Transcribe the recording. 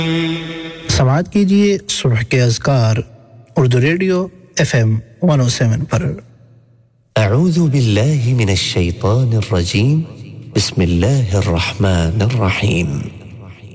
समाअत कीजिए सुबह के अज़कार उर्दू रेडियो FM 107 पर। अऊज़ु बिल्लाहि मिनश शैतानिर रजीम बिस्मिल्लाहिर रहमानिर रहीम।